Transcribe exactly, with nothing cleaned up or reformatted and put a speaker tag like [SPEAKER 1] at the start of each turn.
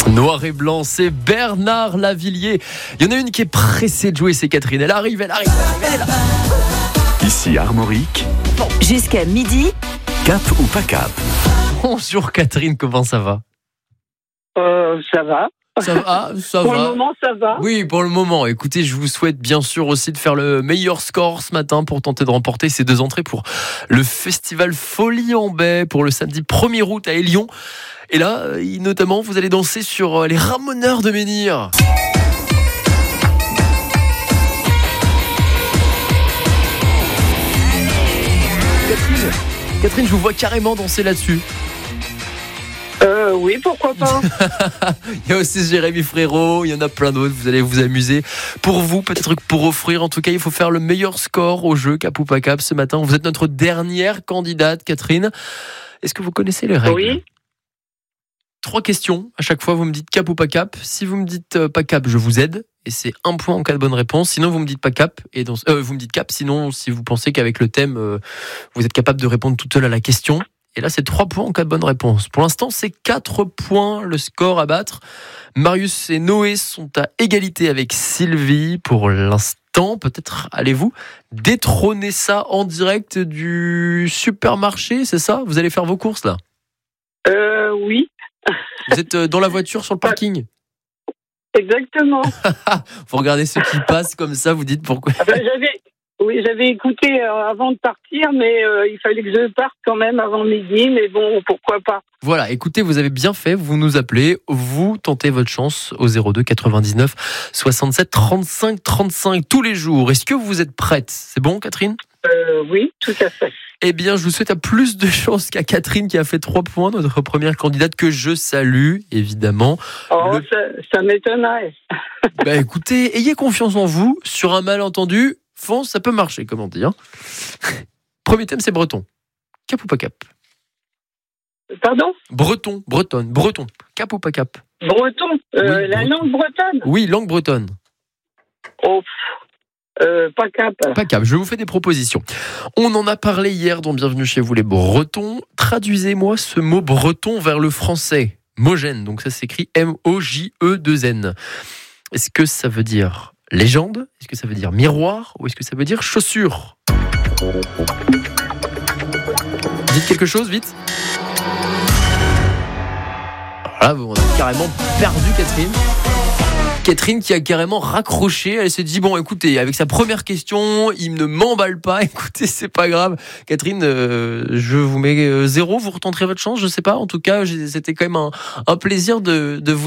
[SPEAKER 1] Noir et blanc, c'est Bernard Lavilliers. Il y en a une qui est pressée de jouer, c'est Catherine. Elle arrive, elle arrive, elle arrive.
[SPEAKER 2] Ici Armorique.
[SPEAKER 3] Jusqu'à midi.
[SPEAKER 2] Cap ou pas cap?
[SPEAKER 1] Bonjour Catherine, comment ça va?
[SPEAKER 4] Euh, ça va.
[SPEAKER 1] Ça va, ça
[SPEAKER 4] Pour
[SPEAKER 1] va.
[SPEAKER 4] le moment, ça va.
[SPEAKER 1] Oui, pour le moment. Écoutez, je vous souhaite bien sûr aussi de faire le meilleur score ce matin pour tenter de remporter ces deux entrées pour le festival Folie en Baie pour le samedi premier août à Élion. Et là, notamment, vous allez danser sur les Ramoneurs de Menhir. Catherine, Catherine, je vous vois carrément danser là-dessus.
[SPEAKER 4] Euh, oui, pourquoi pas.
[SPEAKER 1] Il y a aussi Jérémy Frérot, il y en a plein d'autres, vous allez vous amuser. Pour vous, peut-être que pour offrir, en tout cas, il faut faire le meilleur score au jeu Cap ou pas cap ce matin. Vous êtes notre dernière candidate, Catherine. Est-ce que vous connaissez les règles?
[SPEAKER 4] Oui.
[SPEAKER 1] Trois questions, à chaque fois vous me dites cap ou pas cap. Si vous me dites euh, pas cap, je vous aide. Et c'est un point en cas de bonne réponse. Sinon, vous me dites pas cap. Et dans, euh, vous me dites cap. Sinon, si vous pensez qu'avec le thème, euh, vous êtes capable de répondre toute seule à la question. Et là, c'est trois points en cas de bonne réponse. Pour l'instant, c'est quatre points le score à battre. Marius et Noé sont à égalité avec Sylvie pour l'instant. Peut-être allez-vous détrôner ça en direct du supermarché, c'est ça? Vous allez faire vos courses là?
[SPEAKER 4] Euh, oui.
[SPEAKER 1] Vous êtes dans la voiture sur le parking?
[SPEAKER 4] Exactement.
[SPEAKER 1] Vous regardez ceux qui passent comme ça, vous dites pourquoi?
[SPEAKER 4] Ah ben, j'avais, oui, j'avais écouté euh, avant de partir, mais euh, il fallait que je parte quand même avant midi, mais bon, pourquoi pas.
[SPEAKER 1] Voilà, écoutez, vous avez bien fait, vous nous appelez, vous tentez votre chance au zéro deux quatre-vingt-dix-neuf soixante-sept trente-cinq trente-cinq tous les jours. Est-ce que vous êtes prête? C'est bon, Catherine?
[SPEAKER 4] Euh, oui, tout à fait.
[SPEAKER 1] Eh bien, je vous souhaite à plus de chance qu'à Catherine qui a fait trois points, notre première candidate que je salue, évidemment.
[SPEAKER 4] Oh,
[SPEAKER 1] Le...
[SPEAKER 4] ça, ça m'étonnerait.
[SPEAKER 1] Bah écoutez, ayez confiance en vous. Sur un malentendu, fonce, ça peut marcher, comme on dit. Hein. Premier thème, c'est breton. Cap ou pas cap?
[SPEAKER 4] Pardon?
[SPEAKER 1] Breton, bretonne, breton. Cap ou pas cap?
[SPEAKER 4] Breton, euh,
[SPEAKER 1] Oui,
[SPEAKER 4] la
[SPEAKER 1] breton.
[SPEAKER 4] langue bretonne.
[SPEAKER 1] Oui, langue bretonne.
[SPEAKER 4] Oh, euh, pas cap.
[SPEAKER 1] Pas cap, je vous fais des propositions. On en a parlé hier dans Bienvenue chez vous les Bretons. Traduisez-moi ce mot breton vers le français. Mogène, donc ça s'écrit M O J E deux N. Est-ce que ça veut dire légende? Est-ce que ça veut dire miroir? Ou est-ce que ça veut dire chaussure? Dites quelque chose, vite. Voilà, on a carrément perdu Catherine. Catherine qui a carrément raccroché, elle s'est dit bon écoutez, avec sa première question, il ne m'emballe pas, écoutez c'est pas grave. Catherine, euh, je vous mets euh, zéro, vous retenterez votre chance, je sais pas, en tout cas c'était quand même un, un plaisir de, de vous